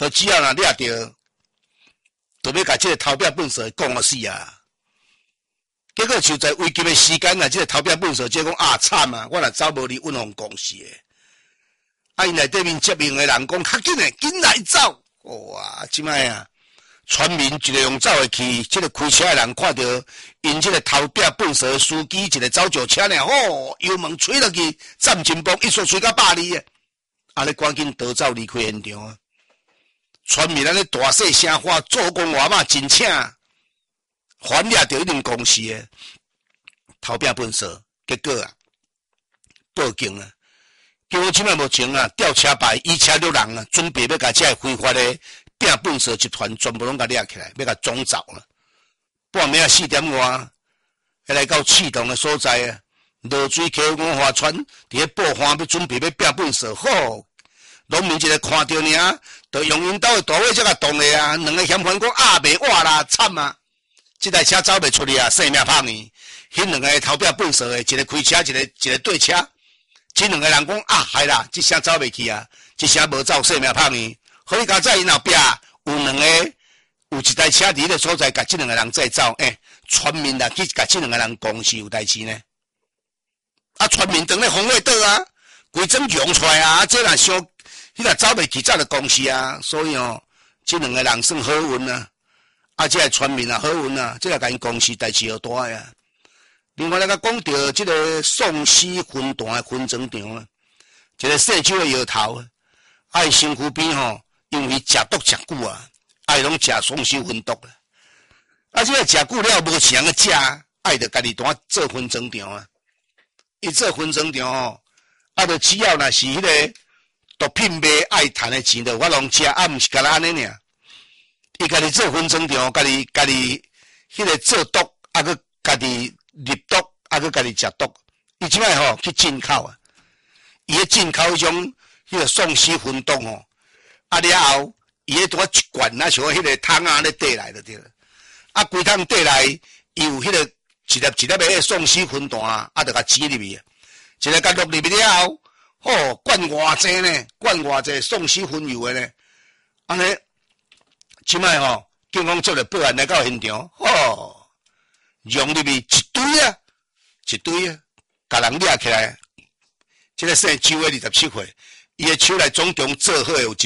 都只要若抓着，就要甲这个投标本色讲啊死啊！结果就在危急的时间啊，这个投标本色即讲啊惨啊，我若走无离运鸿公司的，啊因内底面接应的人讲较紧诶，紧来走！哇，即摆啊，全民一个用走的去，这个开车的人看到因这个投标本色的司机一个走脚车呢，油门吹落去，站前方一说吹到100里啊，你赶紧逃走离开现场啊！全民安尼大细声话，做工外嘛真请，反掠着一间公司的投标本色，结果啊，报警啊，结果即摆目前啊，吊车牌以车六人啊，准备要甲这非法的变本色集团全部拢甲掠起来，要甲总走了。半暝啊4点外，要来到启动的所在啊，落水溪五华村，伫咧报花要准备要变本色，吼！农民一个看到尔，就用因兜的大尾才甲动的啊，两个嫌犯讲啊袂活啦，惨啊！这台车走袂出去啊，性命歹呢。迄两个投标本色的，一个开车，一个对车。这两个人讲啊，系啦，这声走袂去啊，这声无走，性命歹呢。好你家在因后壁有两个，有一台车伫迄个所在，甲这两个人再走，全民啦去甲这两个人公司有代志呢。啊，全民等咧风尾倒啊，规整涌出来啊，这若伤。迄个走袂去，早就公司啊，所以这两个人算好运啊，啊，这个村民啊好运啊，这个甲因公司代志好大呀。另外，咱甲讲到这个丧尸分段的分装场啊，一个细酒的摇头啊，伊身躯边因为食毒食久啊，伊拢食丧尸分毒啊，啊，这个食久了无钱个食，伊就家己单做分装场啊，伊做分装场啊，就只要若是迄个。毒品卖爱赚的钱，就我拢吃，啊，毋是干那安尼尔。伊家己做分装场，家己迄个做毒，啊，佮家己入毒，啊，佮家己食毒。伊即摆去进口啊，伊咧进口迄种迄个丧尸分毒啊了后，伊咧拄一罐啊像迄个汤啊咧缀来就对了。啊，规桶缀来，伊有迄个一粒一粒的丧尸分段啊，就甲挤入去，一个甲落入去了后。灌偌济呢？灌偌济丧尸分油的呢？安尼，即摆警方做了报案来到现场，用入去一堆啊，甲人掠起来。这个姓周的27岁，伊的手内总共做好有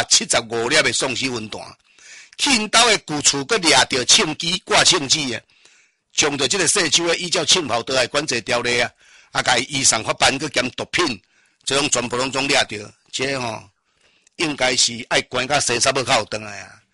175粒的丧尸分弹，去因兜的旧厝佮掠着枪机挂枪机啊，将着这个姓周的依照枪炮倒来管制条例啊，甲伊移送法办佮兼毒品。这种全部拢掠着，这应该是爱关到生3要靠回来啊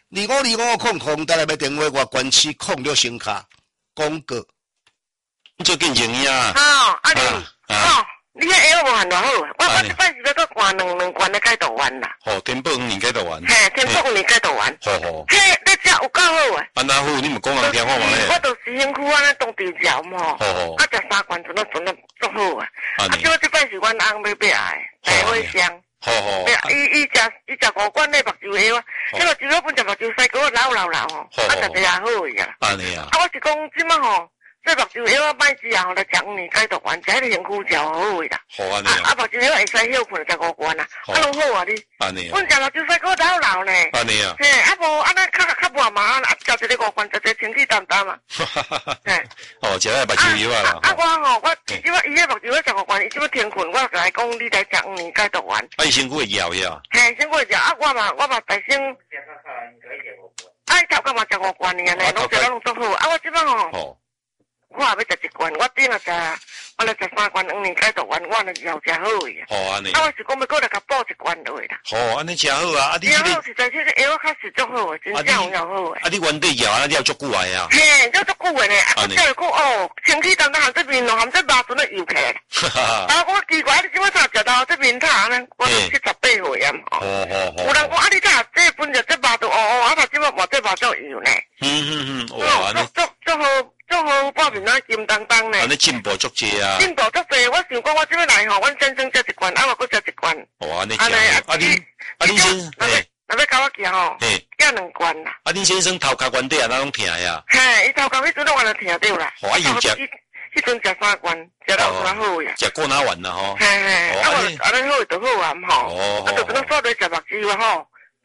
！252500，带来要电话我关市控6声卡广告， 做紧情伊啊！ 你迄下无限偌好，我一摆是要搁关两罐的解毒丸啦。 天宝5年解毒丸。 天宝5年解毒丸。嘿，你食有够好诶！ 安那好，你莫讲人听看嘛咧。 我就是身躯安尼当地嚼嘛。啊，食3罐准足好啊！啊，结果这摆是阮翁要买诶，大花香。伊食5罐那目睭药啊，那目睭药本食目睭西果老啊，食得也好个啦。 安尼啊！ 啊，我是讲即摆这目睭药买之后来食5年解毒丸，食迄个身躯食好好个啦。 好安尼啊！ 目睭药会使休困食5罐啊，拢好啊你。 安尼啊！ 阮食目睭西果老呢。 安尼啊！ 嘿，啊无安尼较无麻啊，食一个5罐，食一个身体淡淡嘛。嘿， 食迄目睭药啊！ 我即摆伊迄目睭药食5罐，伊即摆天困，我就来讲你来食5年解毒丸。 啊，伊身躯会摇呀？ 嘿，身躯会摇啊！我嘛大声。啊，伊头壳嘛食5罐尔呢，拢食拢足好。啊，我即摆我也要食1罐，我顶下食，我来食3罐2年解毒丸，我后食好个。 安尼。 啊，我是讲要过来甲补1罐落去啦。 安尼真好啊！啊，你这个实在这个药较实足好诶，真正有好诶。 啊，你原底摇啊，你要足久来啊。 嘿，这足久诶呢，啊，我再讲身体淡淡含这面咯，含这麻疹咧油起来。啊，我奇怪，你即摆食到这面塔呢？我78岁啊。有人讲啊，你咋这本着这麻都啊，他即摆话这麻足油呢。哇，足好，半面啊金当当呢。 安尼进步足济啊！ 进步足济，我想讲我即摆来阮先生食1罐，我搁食1罐。 安尼你先生， 若要甲我行寄2罐啦。 恁先生头壳原底啊，那拢疼呀？ 嘿，伊头壳迄阵拢完了疼着啦。 伊有食， 迄阵食3罐，食到有好呀。 食过哪丸啦吼？ 嘿，啊我安尼好就好啊，啊就阵煞在食目睭啊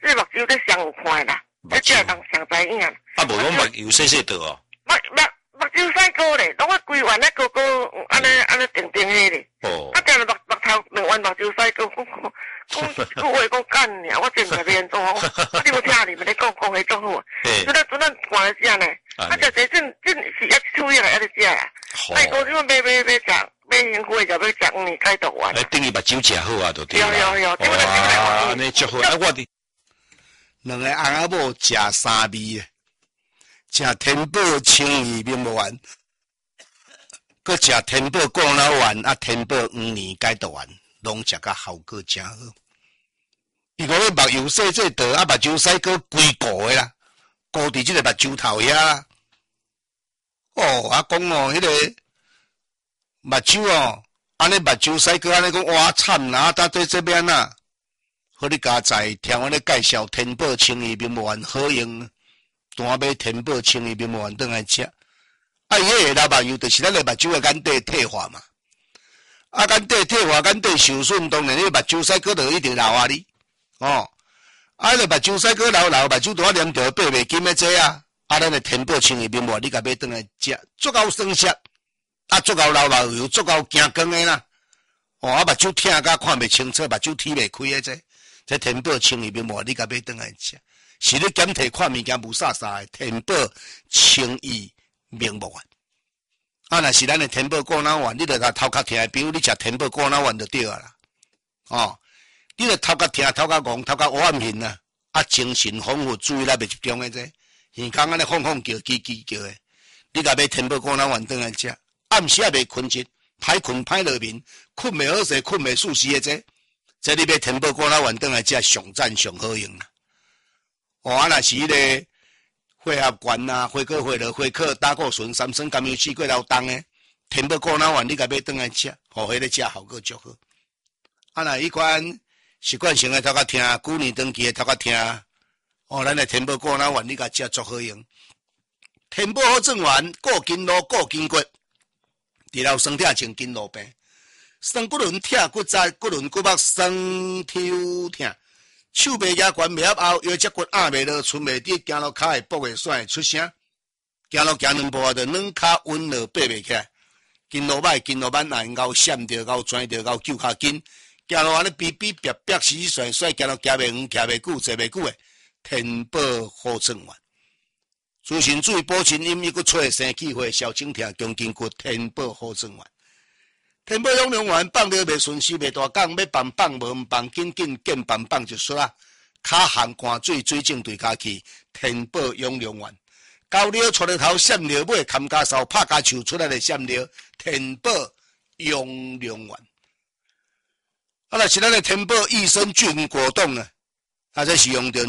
这目睭咧上有看啦，这人上知影。 啊，无拢目睭细细倒哦。 目睭细高咧，拢我规圆咧高高，安尼定定的咧。 哦。 啊，定目头两弯目睭细高，讲话讲干尔，我真袂变做。我你无听你们咧讲迄种好啊。做咱看咧食呢，啊，就真是一出样来一直食啊。哎，我即马买食。买幸福就要食5年解毒丸。 哎，等于目睭食好啊，就对啦。有，这个安尼足好。啊，我哋两个翁仔某食三味诶，食天宝清怡面无丸，搁食天宝过脑丸啊，天宝5年解毒丸，拢食甲效果真好。伊讲目睭细细倒，啊目睭细个规固诶啦，固伫即个目睭头遐啦。哦，啊讲哦，迄个。目睭哦，安尼目睭细个安尼讲哇惨啦！搭对这边啊，好你加在听我咧介绍天宝清怡面膜丸好用，单买天宝清怡面膜丸转来食。啊，伊迄个老目睭就是咱个目睭个眼底退化嘛。啊，眼底退化、眼底受损，当然你目睭细个就一定老啊你。哦，啊，你目睭细个老，目睭大黏着爬袂紧的这啊。啊，咱个天宝清怡面膜丸你甲买转来食，足够酸涩。啊，足够流目睭，足够行光诶啦！哦，啊，目睭疼甲看袂清楚，目睭天袂开诶，这天宝清怡面膜，你甲买转来食，是你检体看物件无煞煞诶，天宝清怡面膜丸。啊，若是咱诶天宝过脑丸，你着甲头壳疼诶，比如你食天宝过脑丸就对啊啦。哦，你着头壳疼、头壳戆、头壳黑暗面啊，啊，精神恍惚、注意力袂集中诶，这耳孔安尼晃晃叫、叽叽叫诶，你甲买天宝过脑丸转来食。暗时也袂困觉，歹困歹落眠，困袂好势，困袂舒适的这你要天宝过脑丸转来食上赞上好用啦。哦，啊，若是迄个血压悬啊，血可血落血可胆固醇、三酸甘油酯过流重诶，天宝过脑丸你甲买转来食，互迄个食效果足好。啊，若迄款习惯性诶头壳疼，久年长期诶头壳疼，哦，咱诶天宝过脑丸你甲食足好用。天宝好转丸，固筋络、固筋骨。治疗酸痛前筋络病，酸骨轮疼骨折、骨轮骨膜酸抽疼，手袂举悬袂合后，腰脊骨压袂落，寸袂直，行路骹会跛袂甩，出声，行路行两步啊，就软骹稳落爬袂起来，筋络歹，筋络板硬咬闪着，咬钻着，咬揪骹筋，行路安尼逼逼逼逼死甩甩，行路行袂远，徛袂久，坐袂久诶，天宝好转丸。滋肾水、补肾阴，伊阁出生气血、消肿痛、强筋骨，天宝好转丸。天宝养龙丸放了袂顺时袂大讲，要放无放，紧见放就煞啦。骹含汗水，水肿对骹气，天宝养龙丸。高料出了头，闪了尾，砍家梢，拍家树出来的闪了，天宝养龙丸。啊，若是咱的天宝益生菌果冻啊。啊，这是用着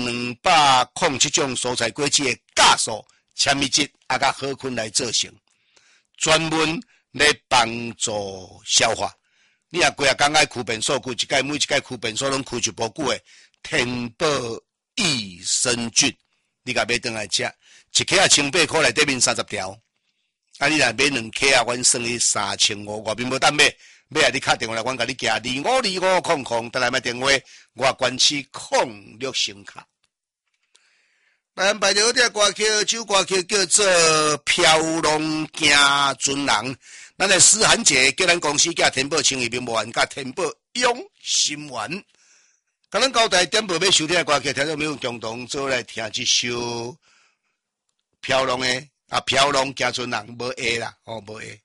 207种蔬菜果子的酵素、纤维质啊，甲好菌来做成，专门来帮助消化。你啊，规啊工爱驱便所，每一届驱便所拢驱一波久的天宝益生菌，你甲买转来食，一克啊1,800块内底面30条，啊，你若买2克啊，阮算伊3500，外面无当买。买啊！你打电话来，阮甲你寄252500，等来买电话，我关市06声卡。咱排着这歌曲，首歌曲叫做《飘浪行船人》。咱的思涵姐叫咱公司寄天宝清怡面膜丸，甲天宝养心丸。甲咱交代点播要收听的歌曲，听众朋友共同做来听一首《飘浪的》啊，《飘浪行船人》无 A 啦，哦无 A。